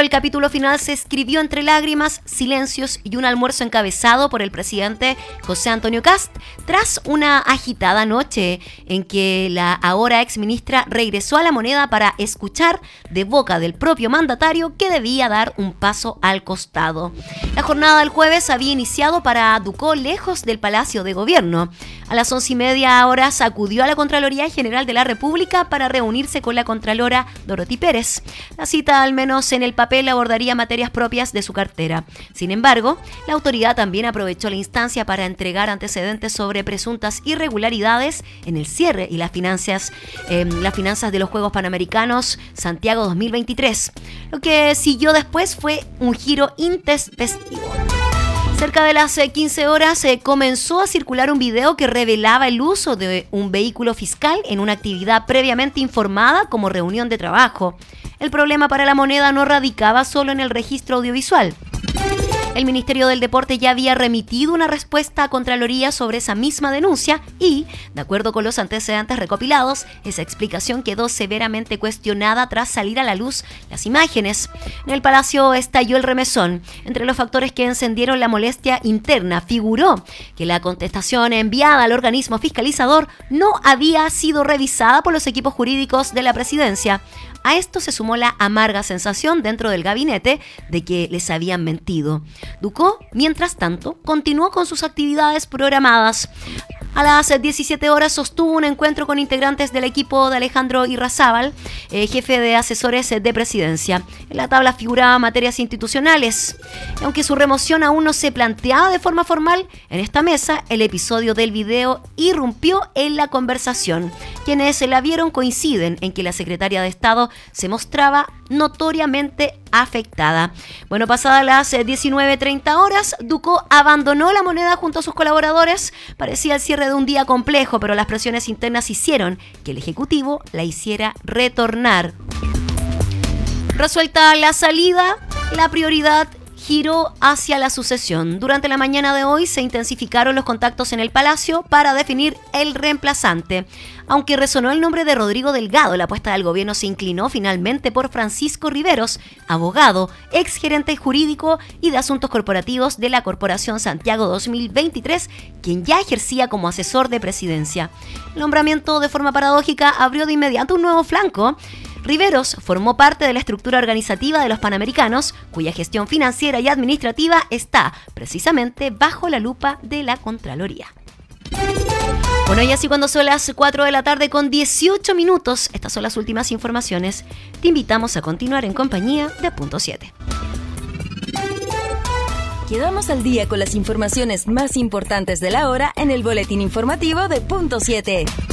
el capítulo final se escribió entre lágrimas, silencios y un almuerzo encabezado por el presidente José Antonio Kast, tras una agitada noche en que la ahora exministra regresó a la moneda para escuchar de boca del propio mandatario que debía dar un paso al costado. La jornada del jueves había iniciado para Ducó lejos del Palacio de Gobierno. A las 11:30 acudió a la Contraloría General de la República para reunirse con la Contralora Dorothy Pérez. La cita, al menos en el papel, abordaría materias propias de su cartera. Sin embargo, la autoridad también aprovechó la instancia para entregar antecedentes sobre presuntas irregularidades en el cierre y las finanzas de los Juegos Panamericanos Santiago 2023. Lo que siguió después fue un giro intempestivo. Cerca de las 15 horas comenzó a circular un video que revelaba el uso de un vehículo fiscal en una actividad previamente informada como reunión de trabajo. El problema para la moneda no radicaba solo en el registro audiovisual. El Ministerio del Deporte ya había remitido una respuesta a Contraloría sobre esa misma denuncia y, de acuerdo con los antecedentes recopilados, esa explicación quedó severamente cuestionada tras salir a la luz las imágenes. En el Palacio estalló el remesón. Entre los factores que encendieron la molestia interna figuró que la contestación enviada al organismo fiscalizador no había sido revisada por los equipos jurídicos de la presidencia. A esto se sumó la amarga sensación dentro del gabinete de que les habían mentido. Ducó, mientras tanto, continuó con sus actividades programadas. A las 17 horas sostuvo un encuentro con integrantes del equipo de Alejandro Irrazábal, jefe de asesores de presidencia. En la tabla figuraban materias institucionales. Aunque su remoción aún no se planteaba de forma formal, en esta mesa el episodio del video irrumpió en la conversación. Quienes la vieron coinciden en que la secretaria de Estado se mostraba notoriamente afectada. Bueno, pasadas las 19:30 horas, Ducó abandonó la moneda junto a sus colaboradores. Parecía el cierre de un día complejo, pero las presiones internas hicieron que el Ejecutivo la hiciera retornar. Resuelta la salida, la prioridad giró hacia la sucesión. Durante la mañana de hoy se intensificaron los contactos en el Palacio para definir el reemplazante. Aunque resonó el nombre de Rodrigo Delgado, la apuesta del gobierno se inclinó finalmente por Francisco Riveros, abogado, exgerente jurídico y de asuntos corporativos de la Corporación Santiago 2023, quien ya ejercía como asesor de presidencia. El nombramiento, de forma paradójica, abrió de inmediato un nuevo flanco. Riveros formó parte de la estructura organizativa de los Panamericanos, cuya gestión financiera y administrativa está precisamente bajo la lupa de la Contraloría. Bueno, y así cuando son las 4 de la tarde con 18 minutos, estas son las últimas informaciones. Te invitamos a continuar en compañía de Punto 7. Quedamos al día con las informaciones más importantes de la hora en el boletín informativo de Punto 7.